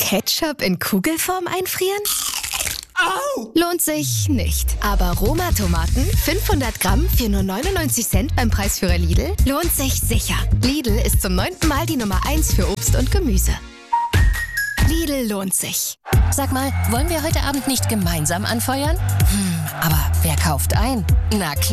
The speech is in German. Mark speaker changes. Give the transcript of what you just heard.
Speaker 1: Ketchup in Kugelform einfrieren?
Speaker 2: Au!
Speaker 1: Lohnt sich nicht. Aber Roma-Tomaten, 500 Gramm für nur 99 Cent beim Preisführer Lidl, lohnt sich sicher. Lidl ist zum 9. Mal die Nummer 1 für Obst und Gemüse. Lidl lohnt sich.
Speaker 3: Sag mal, wollen wir heute Abend nicht gemeinsam anfeuern? Aber wer kauft ein? Na klar.